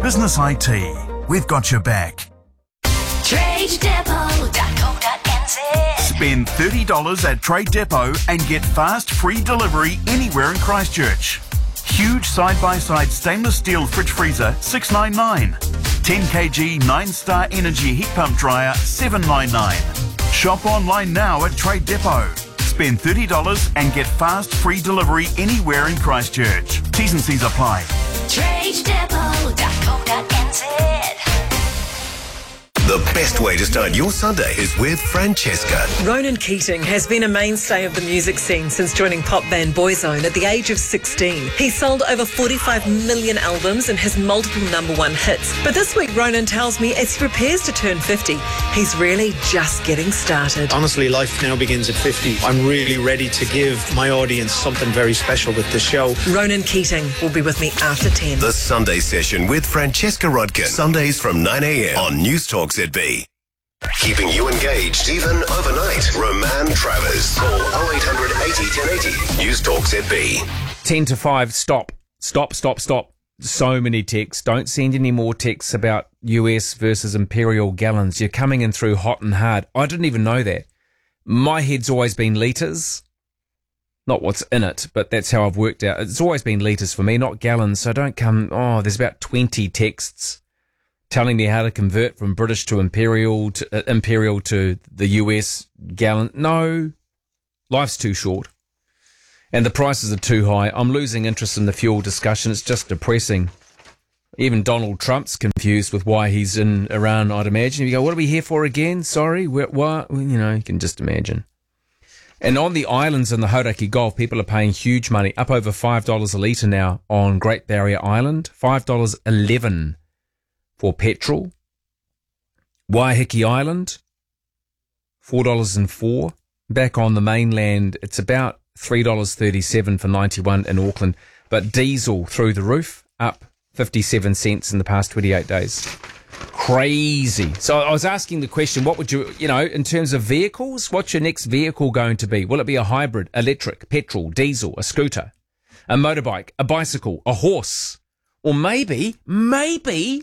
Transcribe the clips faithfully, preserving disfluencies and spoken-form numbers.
business I T. We've got your back. trade depot dot co dot n z. Spend thirty dollars at Trade Depot and get fast free delivery anywhere in Christchurch. Huge side-by-side stainless steel fridge freezer, six ninety-nine. ten kilogram nine-star energy heat pump dryer, seven ninety-nine. Shop online now at Trade Depot. Spend thirty dollars and get fast free delivery anywhere in Christchurch. T's and C's apply. trade depot dot co dot n z. The best way to start your Sunday is with Francesca. Ronan Keating has been a mainstay of the music scene since joining pop band Boyzone at the age of sixteen. He's sold over forty-five million albums and has multiple number one hits. But this week, Ronan tells me as he prepares to turn fifty, he's really just getting started. Honestly, life now begins at fifty. I'm really ready to give my audience something very special with the show. Ronan Keating will be with me after ten. The Sunday Session with Francesca Rodkin. Sundays from nine a.m. on News Talk Z B. Keeping you engaged even overnight. Roman Travers. Call oh eight hundred eighty ten eighty. News Talk Z B. ten to five, stop. Stop, stop, stop. So many texts. Don't send any more texts about U S versus imperial gallons. You're coming in through hot and hard. I didn't even know that. My head's always been litres. Not what's in it, but that's how I've worked out. It's always been litres for me, not gallons. So don't come, oh, there's about twenty texts telling me how to convert from British to imperial to uh, imperial to the U S gallon. No, life's too short. And the prices are too high. I'm losing interest in the fuel discussion. It's just depressing. Even Donald Trump's confused with why he's in Iran, I'd imagine. You go, what are we here for again? Sorry, what? Well, you know, you can just imagine. And on the islands in the Hauraki Gulf, people are paying huge money, up over five dollars a litre now on Great Barrier Island, five dollars eleven for petrol. Waiheke Island, four dollars and four. Back on the mainland, it's about three dollars thirty-seven for ninety-one in Auckland. But diesel through the roof, up fifty-seven cents in the past twenty-eight days. Crazy. So I was asking the question, what would you, you know, in terms of vehicles, what's your next vehicle going to be? Will it be a hybrid, electric, petrol, diesel, a scooter, a motorbike, a bicycle, a horse, or maybe, maybe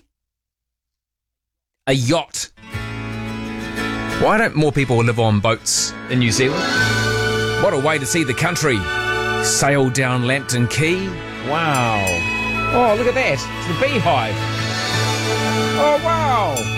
a yacht? Why don't more people live on boats in New Zealand? What a way to see the country. Sail down Lambton Quay. Wow. Oh, look at that. It's the Beehive. Oh, wow.